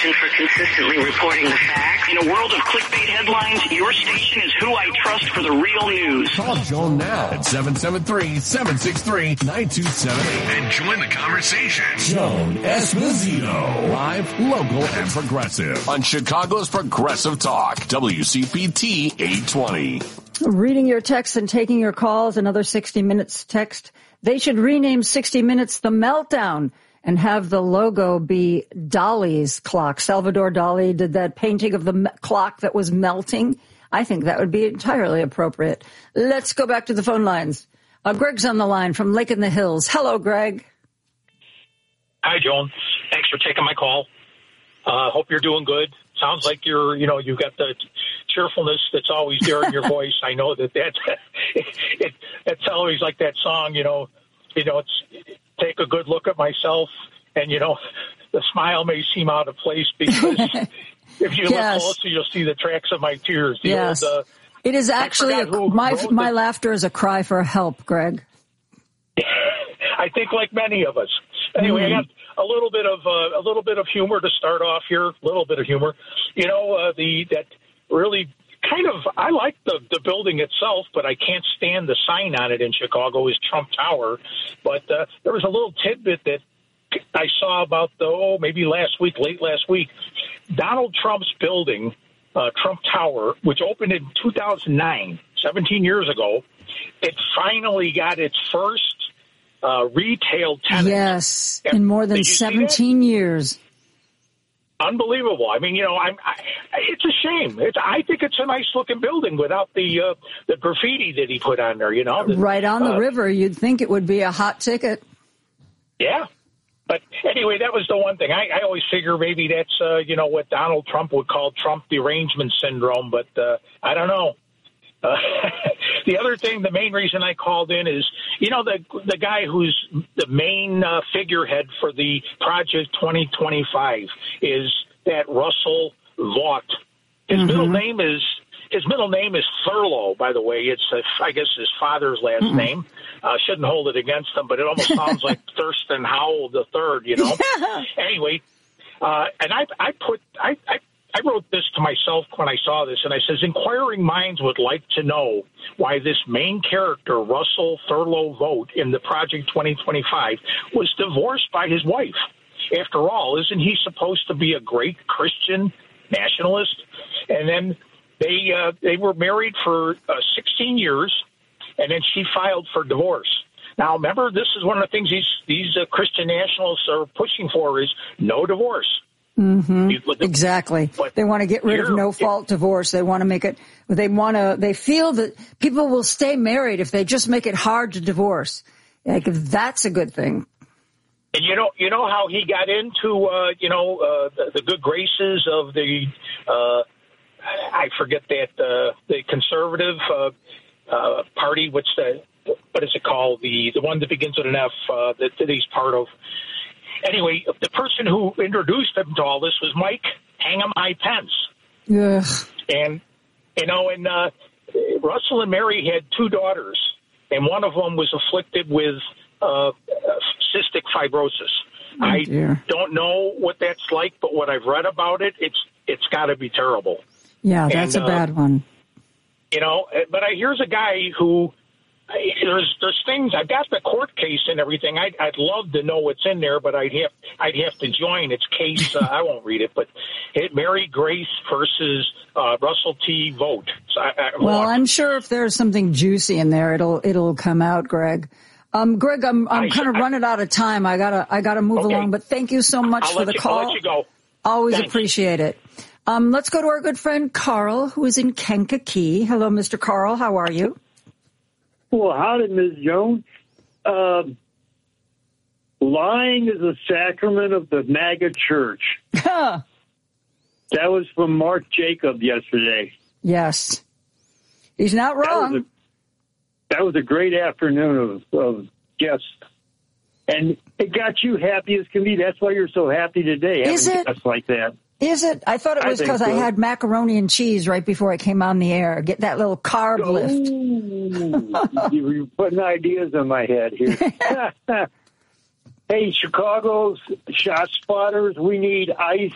station for consistently reporting the facts. In a world of clickbait headlines, your station is who I trust for the real news. Call Joan now at 773-763-9278 and join the conversation. Joan Esposito, live, local, and progressive on Chicago's Progressive Talk, WCPT 820. Reading your texts and taking your calls, another 60 Minutes text. They should rename 60 Minutes The Meltdown and have the logo be Dali's clock. Salvador Dali did that painting of the clock that was melting. I think that would be entirely appropriate. Let's go back to the phone lines. Greg's on the line from Lake in the Hills. Hello, Greg. Hi, Joan. Thanks for taking my call. Hope you're doing good. Sounds like you've got the cheerfulness that's always there in your voice. I know that's always like that song, it's take a good look at myself, and, the smile may seem out of place because if you look closer, you'll see the tracks of my tears. Yes. It is actually, my laughter is a cry for help, Greg. I think like many of us. Anyway, I got a little bit of humor to start off here. A little bit of humor. That really kind of, I like the building itself, but I can't stand the sign on it in Chicago is Trump Tower. But there was a little tidbit that I saw about maybe late last week. Donald Trump's building, Trump Tower, which opened in 2009, 17 years ago, it finally got its first retail tenant. Yes, in more than 17 years. Unbelievable. I mean, it's a shame. I think it's a nice looking building without the graffiti that he put on there, Right on the river. You'd think it would be a hot ticket. Yeah. But anyway, that was the one thing. I always figure maybe that's, what Donald Trump would call Trump derangement syndrome, but I don't know. The other thing, the main reason I called in is, the guy who's the main figurehead for the Project 2025 is that Russell Vought. His middle name is Thurlow, by the way. It's I guess his father's last name. Shouldn't hold it against him, but it almost sounds like Thurston Howell III. Yeah. Anyway, and I wrote this to myself when I saw this, and I says, inquiring minds would like to know why this main character, Russell Thurlow Vought, in the Project 2025, was divorced by his wife. After all, isn't he supposed to be a great Christian nationalist? And then they were married for 16 years, and then she filed for divorce. Now, remember, this is one of the things these Christian nationalists are pushing for is no divorce. Exactly. They want to get rid of no-fault divorce. They want to make it, they feel that people will stay married if they just make it hard to divorce. Like, that's a good thing. And you know how he got into, the good graces of the, I forget that, the conservative party, what is it called? The one that begins with an F, that he's part of. Anyway, the person who introduced him to all this was Mike Hang'em High Pence. Yeah. And, Russell and Mary had two daughters, and one of them was afflicted with cystic fibrosis. I don't know what that's like, but what I've read about it, it's got to be terrible. Yeah, that's a bad one. But here's a guy who... There's things. I've got the court case and everything. I'd love to know what's in there, but I'd have to join its case. I won't read it, but Mary Grace versus Russell T. Vought. So I'm sure if there's something juicy in there, it'll come out, Greg. Greg, I'm kind of running out of time. I gotta move along, but thank you so much for the call. I'll let you go. Always Thanks. Appreciate it. Let's go to our good friend Carl, who is in Kankakee. Hello, Mr. Carl. How are you? Well, howdy, Ms. Jones. Lying is a sacrament of the MAGA church. That was from Mark Jacob yesterday. Yes. He's not wrong. That was a great afternoon of guests. And it got you happy as can be. That's why you're so happy today. Is it? Guests like that. Is it? I thought it was because I had macaroni and cheese right before I came on the air. Get that little carb lift. You're putting ideas in my head here. Hey, Chicago's shot spotters, we need ice